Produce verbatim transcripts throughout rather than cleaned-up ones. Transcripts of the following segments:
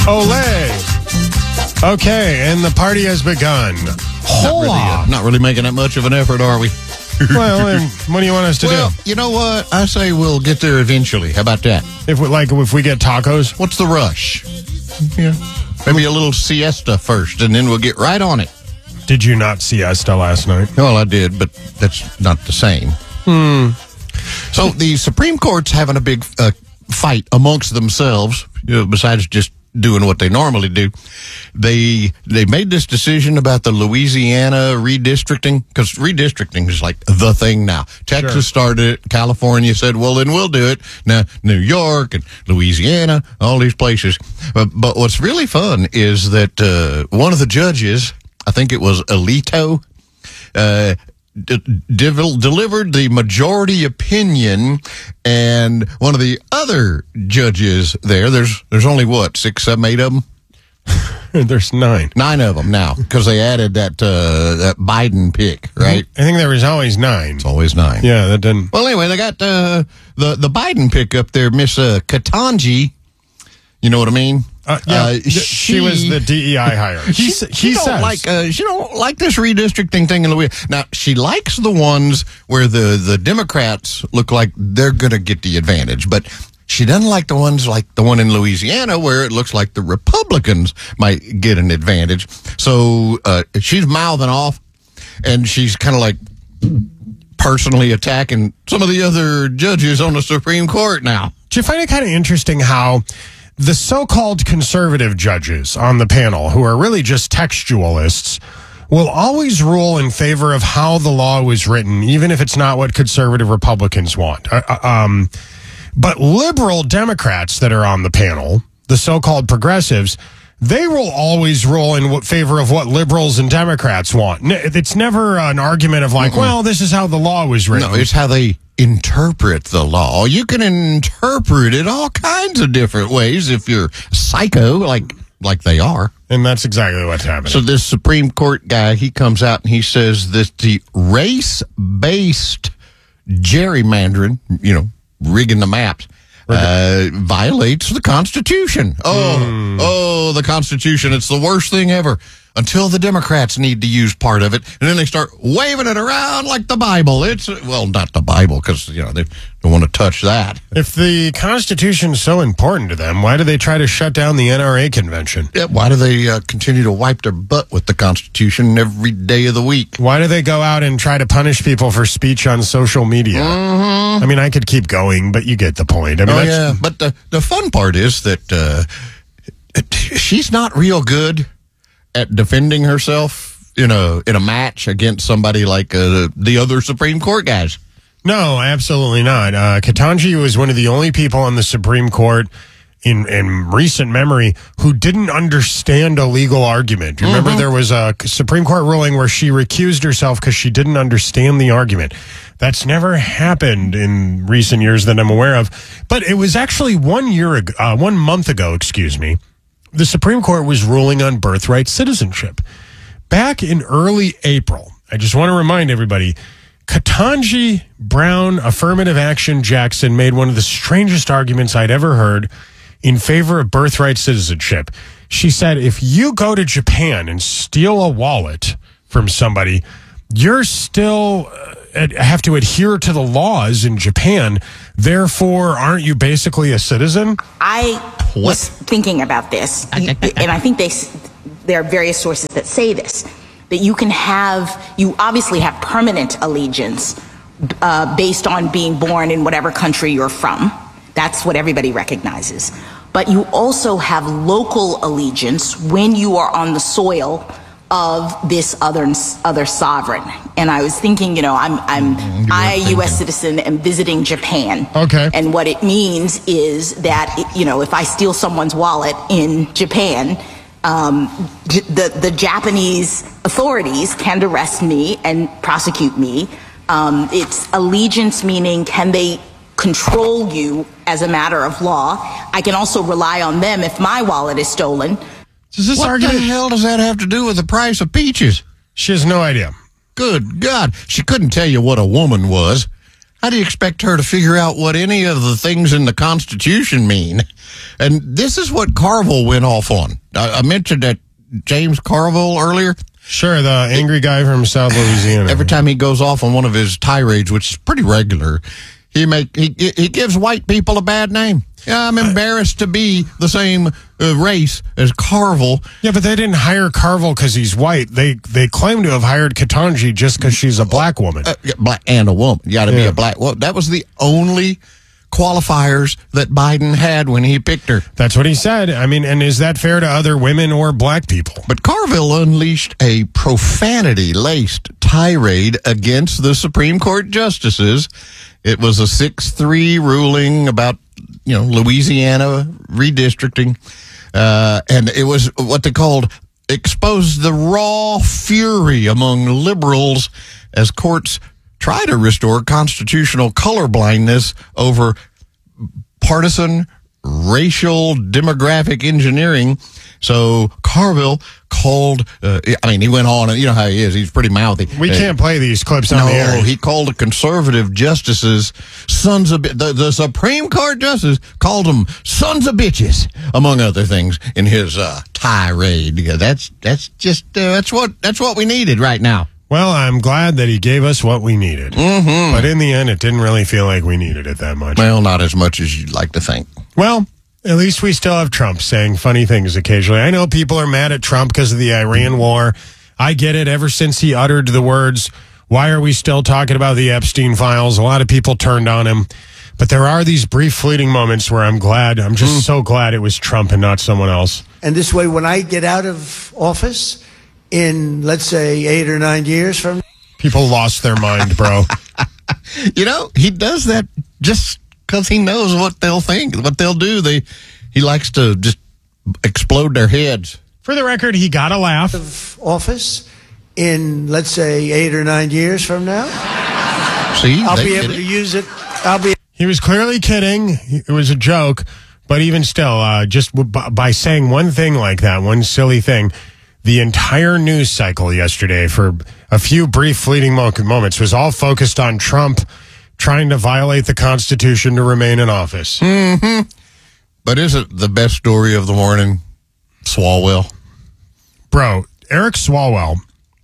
Olay. Okay, and the party has begun. Not really, uh, not really making that much of an effort, are we? Well, and what do you want us to well, do? you know what? I say we'll get there eventually. How about that? If we, like, if we get tacos? What's the rush? Yeah. Maybe a little siesta first, and then we'll get right on it. Did you not siesta last night? Well, I did, but that's not the same. Hmm. So the Supreme Court's having a big uh, fight amongst themselves, you know, besides just doing what they normally do. They they made this decision about the Louisiana redistricting, because redistricting is like the thing now. Texas Sure. started it. California said, well, then we'll do it. Now, New York and Louisiana, all these places. But, but what's really fun is that uh, one of the judges, I think it was Alito, uh, d- de- delivered the majority opinion, and one of the other judges there, there's there's only what, six, seven, eight of them? There's nine. Nine of them now, because they added that uh, that Biden pick, right? I think there was always nine. It's always nine. Yeah, that didn't. Well, anyway, they got uh, the the Biden pick up there, Miss uh, Ketanji. You know what I mean? Uh, yeah, Uh, th- she, was the D E I hire. He, She, s- she he don't says, like uh, she don't like this redistricting thing in Louisiana. Now she likes the ones where the the Democrats look like they're going to get the advantage, but she doesn't like the ones like the one in Louisiana where it looks like the Republicans might get an advantage. So uh, she's mouthing off, and she's kind of like personally attacking some of the other judges on the Supreme Court now. do you find it kind of interesting how the so-called conservative judges on the panel, who are really just textualists, will always rule in favor of how the law was written, even if it's not what conservative Republicans want? Uh, uh, um, but liberal Democrats that are on the panel, the so-called progressives, they will always rule in what, favor of what liberals and Democrats want. N- It's never an argument of like, well, this is how the law was written. No, it's how they interpret the law. You can interpret it all kinds of different ways if you're psycho, like like they are. And that's exactly what's happening. So this Supreme Court guy, he comes out and he says that the race-based gerrymandering, you know, rigging the maps, uh, violates the Constitution. Oh, Hmm. oh, the Constitution. It's the worst thing ever. Until the Democrats need to use part of it, and then they start waving it around like the Bible. It's, well, not the Bible, because, you know, they don't want to touch that. If the Constitution's so important to them, why do they try to shut down the N R A convention? Yeah, why do they uh, continue to wipe their butt with the Constitution every day of the week? Why do they go out and try to punish people for speech on social media? Mm-hmm. I mean, I could keep going, but you get the point. I mean, Oh, that's, yeah, but the, the fun part is that uh, she's not real good at defending herself in a in a match against somebody like uh, the other Supreme Court guys. No, absolutely not. Uh, Ketanji was one of the only people on the Supreme Court in, in recent memory who didn't understand a legal argument. You remember there was a Supreme Court ruling where she recused herself because she didn't understand the argument. That's never happened in recent years that I'm aware of. But it was actually one year ago, uh, one month ago, excuse me, the Supreme Court was ruling on birthright citizenship. Back in early April, I just want to remind everybody, Ketanji Brown Affirmative Action Jackson made one of the strangest arguments I'd ever heard in favor of birthright citizenship. She said, if you go to Japan and steal a wallet from somebody, you're still uh, have to adhere to the laws in Japan. Therefore, aren't you basically a citizen? I was thinking about this, and I think they, there are various sources that say this, that you can have, you obviously have permanent allegiance uh, based on being born in whatever country you're from. That's what everybody recognizes. But you also have local allegiance when you are on the soil of this other other sovereign. And I was thinking, you know, I'm I'm I, a U S citizen, am visiting Japan. Okay. And what it means is that, you know, if I steal someone's wallet in Japan, um, the the Japanese authorities can arrest me and prosecute me. Um, it's allegiance, meaning can they control you as a matter of law. I can also rely on them if my wallet is stolen. Does this What argument? the hell does that have to do with the price of peaches? She has no idea. Good God. She couldn't tell you what a woman was. how do you expect her to figure out what any of the things in the Constitution mean? And this is what Carville went off on. I, I mentioned that James Carville earlier. Sure, the angry guy from South Louisiana. Every time he goes off on one of his tirades, which is pretty regular, he make he he gives white people a bad name. Yeah, I'm embarrassed to be the same uh, race as Carville. Yeah, but they didn't hire Carville because he's white. They they claim to have hired Ketanji just because she's a black woman. Uh, black and a woman. You got to yeah. be a black woman. That was the only qualifiers that Biden had when he picked her. That's what he said. I mean, and is that fair to other women or black people? But Carville unleashed a profanity-laced tirade against the Supreme Court justices. It was a six three ruling about, you know, Louisiana redistricting. Uh, and it was what they called exposed the raw fury among liberals as courts try to restore constitutional colorblindness over partisan, racial, demographic engineering. So Carville called, uh, I mean, he went on, and you know how he is. He's pretty mouthy. We uh, can't play these clips on no, the air. No, he called the conservative justices sons of, the, the Supreme Court justice called them sons of bitches, among other things, in his uh, tirade. Yeah, that's, that's just, uh, that's what, that's what we needed right now. Well, I'm glad that he gave us what we needed. Mm-hmm. But in the end, it didn't really feel like we needed it that much. Well, not as much as you'd like to think. Well, at least we still have Trump saying funny things occasionally. I know people are mad at Trump because of the Iran war. I get it. Ever since he uttered the words, why are we still talking about the Epstein files? A lot of people turned on him. But there are these brief fleeting moments where I'm glad. I'm just mm. so glad it was Trump and not someone else. And this way, when I get out of office in, let's say, eight or nine years from now, people lost their mind, bro. You know, he does that just because he knows what they'll think, what they'll do. They, he likes to just explode their heads. For the record, he got a laugh. Of office in, let's say, eight or nine years from now. See, I'll be able to use it. I'll be. He was clearly kidding. It was a joke. But even still, uh, just by saying one thing like that, one silly thing, the entire news cycle yesterday for a few brief fleeting moments was all focused on Trump trying to violate the Constitution to remain in office. Mm-hmm. But is it the best story of the morning? Swalwell. Bro, Eric Swalwell,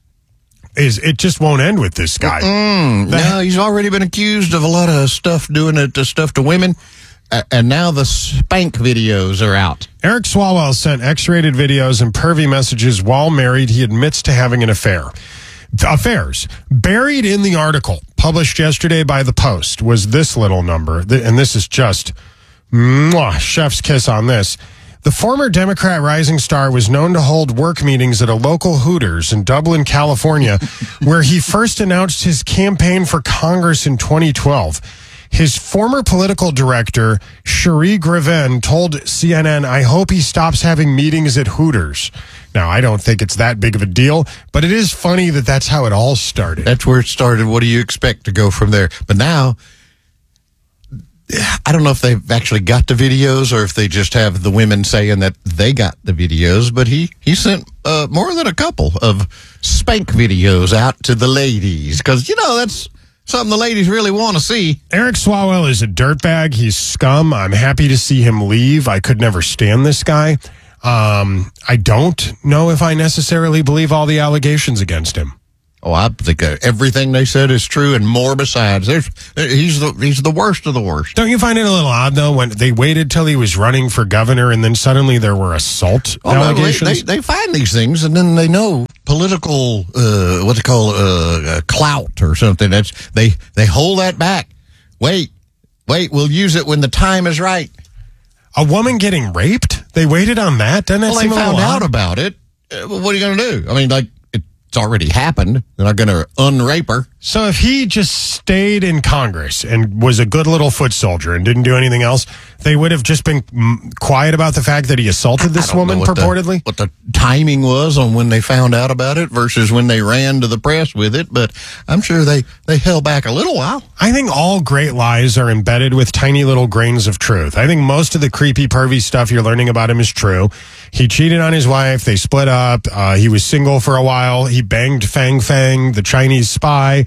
is it just won't end with this guy. Mm-mm. The, no, he's already been accused of a lot of stuff, doing it to stuff to women. Uh, and now the spank videos are out. Eric Swalwell sent X-rated videos and pervy messages while married. He admits to having an affair. Affairs. Buried in the article published yesterday by The Post was this little number, and this is just mwah, chef's kiss on this. The former Democrat rising star was known to hold work meetings at a local Hooters in Dublin, California, where he first announced his campaign for Congress in twenty twelve. His former political director, Cherie Griven, told C N N, I hope he stops having meetings at Hooters. Now, I don't think it's that big of a deal, but it is funny that that's how it all started. That's where it started. What do you expect to go from there? But now, I don't know if they've actually got the videos or if they just have the women saying that they got the videos, but he, he sent uh, more than a couple of spank videos out to the ladies because, you know, that's something the ladies really want to see. Eric Swalwell is a dirtbag. He's scum. I'm happy to see him leave. I could never stand this guy. Um, I don't know if I necessarily believe all the allegations against him. Oh, I think uh, everything they said is true and more besides. There's, he's the he's the worst of the worst. Don't you find it a little odd, though, when they waited till he was running for governor and then suddenly there were assault oh, allegations? No, they, they, they find these things and then they know political, uh, what they call uh, uh, clout or something. That's they, they hold that back. Wait, wait, we'll use it when the time is right. A woman getting raped? They waited on that? Doesn't that well, seem they a found little out odd? about it. Uh, what are you going to do? I mean, like, it's already happened. They're not going to unrape her. So if he just stayed in Congress and was a good little foot soldier and didn't do anything else, they would have just been mm, quiet about the fact that he assaulted this woman, what purportedly? The, what the timing was on when they found out about it versus when they ran to the press with it, but I'm sure they, they held back a little while. I think all great lies are embedded with tiny little grains of truth. I think most of the creepy, pervy stuff you're learning about him is true. He cheated on his wife. They split up. Uh, he was single for a while. He banged Fang Fang, the Chinese spy.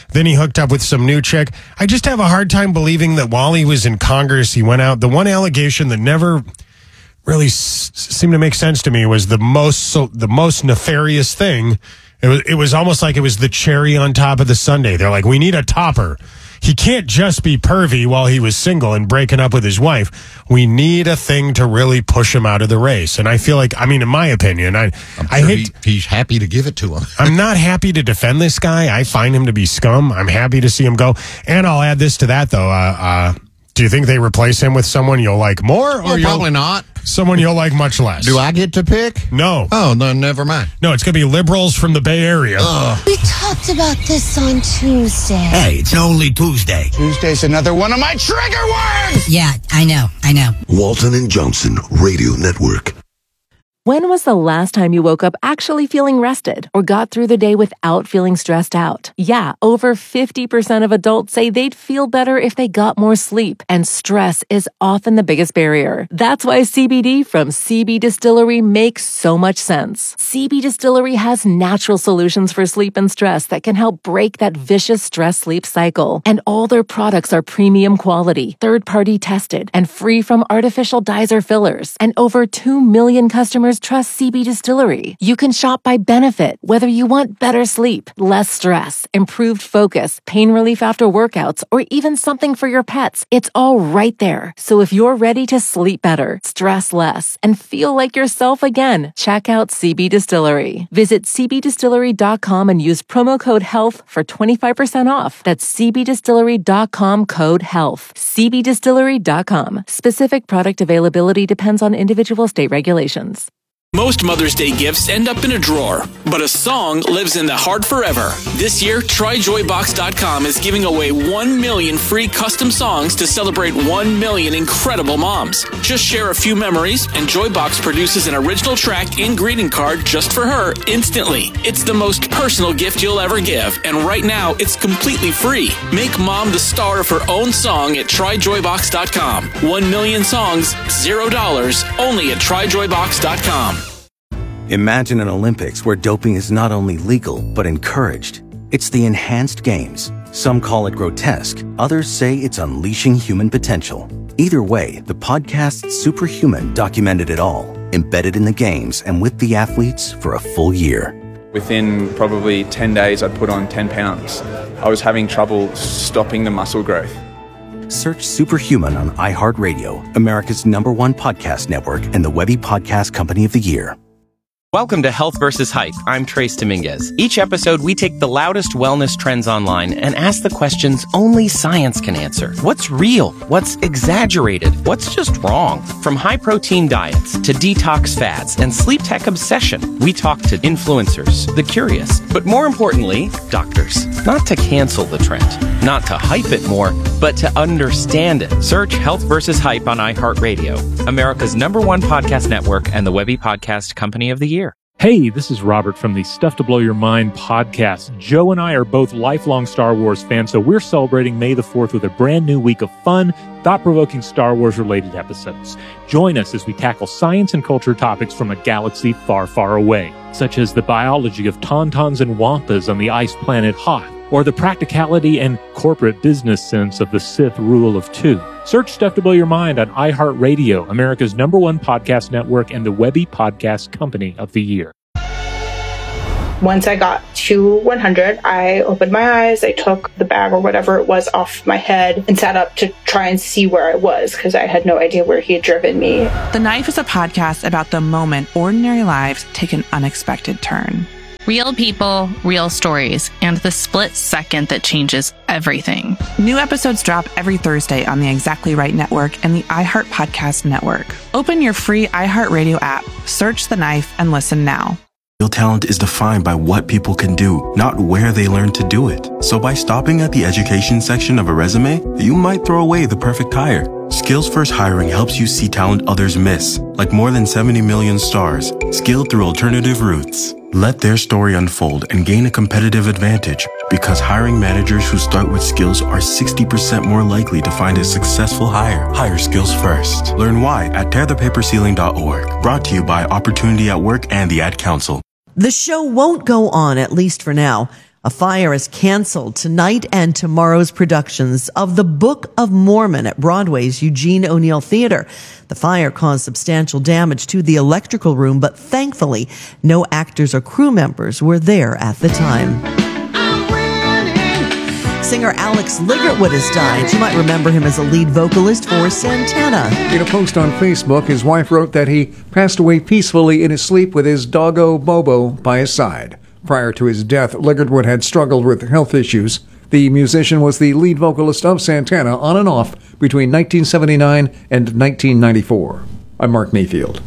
Then he hooked up with some new chick. I just have a hard time believing that while he was in Congress, he went out. The one allegation that never really s- seemed to make sense to me was the most so, the most nefarious thing. It was it was almost like it was the cherry on top of the sundae. They're like, we need a topper. He can't just be pervy while he was single and breaking up with his wife. We need a thing to really push him out of the race. And I feel like, I mean, in my opinion, I, I'm I sure hate. he, he's happy to give it to him. I'm not happy to defend this guy. I find him to be scum. I'm happy to see him go. And I'll add this to that, though. Uh, uh, do you think they replace him with someone you'll like more, or Oh, you'll, probably not. someone you'll like much less? Do I get to pick? No. Oh, no, never mind. No, it's going to be liberals from the Bay Area. Ugh. We talked about this on Tuesday. Hey, it's only Tuesday. Tuesday's another one of my trigger words! Yeah, I know, I know. Walton and Johnson Radio Network. When was the last time you woke up actually feeling rested or got through the day without feeling stressed out? Yeah, over fifty percent of adults say they'd feel better if they got more sleep, and stress is often the biggest barrier. That's why C B D from C B Distillery makes so much sense. C B Distillery has natural solutions for sleep and stress that can help break that vicious stress-sleep cycle. And all their products are premium quality, third-party tested, and free from artificial dyes or fillers. And over two million customers trust C B Distillery. You can shop by benefit, whether you want better sleep, less stress, improved focus, pain relief after workouts, or even something for your pets. It's all right there. So if you're ready to sleep better, stress less, and feel like yourself again, check out C B Distillery. Visit c b distillery dot com and use promo code HEALTH for twenty-five percent off. That's c b distillery dot com code HEALTH. c b distillery dot com. Specific product availability depends on individual state regulations. Most Mother's Day gifts end up in a drawer, but a song lives in the heart forever. This year, try joy box dot com is giving away one million free custom songs to celebrate one million incredible moms. Just share a few memories, and Joybox produces an original track and greeting card just for her instantly. It's the most personal gift you'll ever give, and right now, it's completely free. Make mom the star of her own song at try joy box dot com. One million songs, zero dollars, only at try joy box dot com. Imagine an Olympics where doping is not only legal, but encouraged. It's the enhanced games. Some call it grotesque. Others say it's unleashing human potential. Either way, the podcast Superhuman documented it all, embedded in the games and with the athletes for a full year. Within probably ten days, I'd put on ten pounds. I was having trouble stopping the muscle growth. Search Superhuman on iHeartRadio, America's number one podcast network, and the Webby Podcast Company of the Year. Welcome to Health versus Hype. I'm Trace Dominguez. Each episode, we take the loudest wellness trends online and ask the questions only science can answer. What's real? What's exaggerated? What's just wrong? From high-protein diets to detox fads and sleep tech obsession, we talk to influencers, the curious, but more importantly, doctors. Not to cancel the trend, not to hype it more, but to understand it. Search Health versus Hype on iHeartRadio, America's number one podcast network and the Webby Podcast Company of the Year. Hey, this is Robert from the Stuff to Blow Your Mind podcast. Joe and I are both lifelong Star Wars fans, so we're celebrating May the fourth with a brand new week of fun, thought-provoking Star Wars-related episodes. Join us as we tackle science and culture topics from a galaxy far, far away, such as the biology of tauntauns and wampas on the ice planet Hoth, or the practicality and corporate business sense of the Sith rule of two. Search Stuff to Blow Your Mind on iHeartRadio, America's number one podcast network and the Webby Podcast Company of the Year. Once I got to one hundred, I opened my eyes, I took the bag or whatever it was off my head and sat up to try and see where I was because I had no idea where he had driven me. The Knife is a podcast about the moment ordinary lives take an unexpected turn. Real people, real stories, and the split second that changes everything. New episodes drop every Thursday on the Exactly Right Network and the iHeart Podcast Network. Open your free iHeartRadio app, search The Knife, and listen now. Real talent is defined by what people can do, not where they learn to do it. So by stopping at the education section of a resume, you might throw away the perfect hire. Skills First Hiring helps you see talent others miss, like more than seventy million stars, skilled through alternative routes. Let their story unfold and gain a competitive advantage, because hiring managers who start with skills are sixty percent more likely to find a successful hire. Hire skills first. Learn why at tear the paper ceiling dot org. Brought to you by Opportunity at Work and the Ad Council. The show won't go on, at least for now. A fire has canceled tonight and tomorrow's productions of The Book of Mormon at Broadway's Eugene O'Neill Theater. The fire caused substantial damage to the electrical room, but thankfully, no actors or crew members were there at the time. Singer Alex Ligertwood has died. You might remember him as a lead vocalist for Santana. In a post on Facebook, his wife wrote that he passed away peacefully in his sleep with his doggo Bobo by his side. Prior to his death, Ligertwood had struggled with health issues. The musician was the lead vocalist of Santana on and off between nineteen seventy-nine and nineteen ninety-four. I'm Mark Mayfield.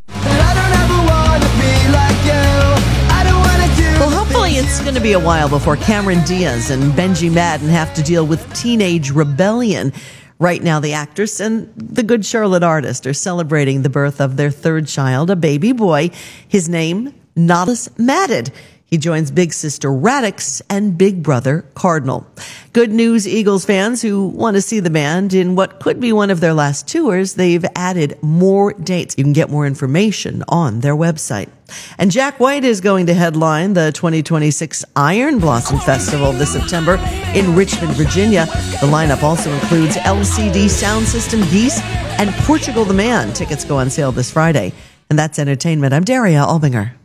Well, hopefully it's going to be a while before Cameron Diaz and Benji Madden have to deal with teenage rebellion. Right now, the actress and the Good Charlotte artist are celebrating the birth of their third child, a baby boy. His name, Nodus Madden. He joins big sister Radix and big brother Cardinal. Good news, Eagles fans who want to see the band in what could be one of their last tours. They've added more dates. You can get more information on their website. And Jack White is going to headline the twenty twenty-six Iron Blossom Festival this September in Richmond, Virginia. The lineup also includes L C D Sound System, Geese, and Portugal the Man. Tickets go on sale this Friday. And that's entertainment. I'm Daria Albinger.